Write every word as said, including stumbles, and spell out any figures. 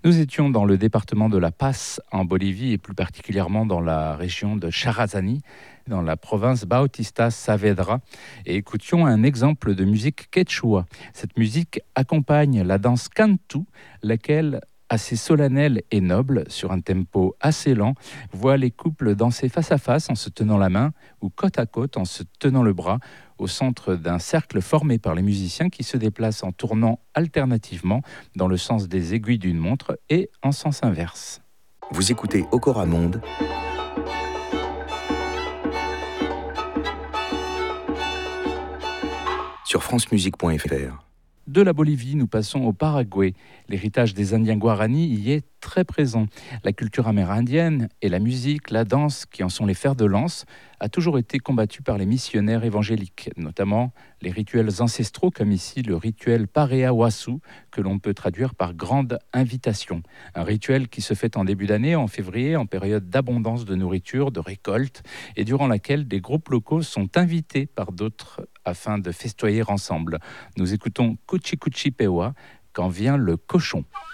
Nous étions dans le département de La Paz en Bolivie et plus particulièrement dans la région de Charazani, dans la province Bautista Saavedra, et écoutions un exemple de musique quechua. Cette musique accompagne la danse cantu, laquelle, assez solennelle et noble, sur un tempo assez lent, voit les couples danser face à face en se tenant la main ou côte à côte en se tenant le bras, au centre d'un cercle formé par les musiciens qui se déplacent en tournant alternativement dans le sens des aiguilles d'une montre et en sens inverse. Vous écoutez Okora Monde sur francemusique point f r. De la Bolivie, nous passons au Paraguay. L'héritage des Indiens Guarani y est très présent. La culture amérindienne et la musique, la danse, qui en sont les fers de lance, a toujours été combattue par les missionnaires évangéliques, notamment les rituels ancestraux comme ici le rituel Parea Wasu, que l'on peut traduire par grande invitation. Un rituel qui se fait en début d'année, en février, en période d'abondance de nourriture, de récolte, et durant laquelle des groupes locaux sont invités par d'autres afin de festoyer ensemble. Nous écoutons Cuchi Cuchi Pewa, quand vient le cochon.